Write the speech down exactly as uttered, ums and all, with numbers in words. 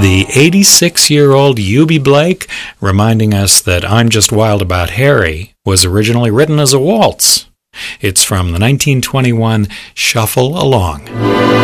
the eighty-six-year-old Eubie Blake, reminding us that I'm Just Wild About Harry was originally written as a waltz. It's from the nineteen twenty-one Shuffle Along.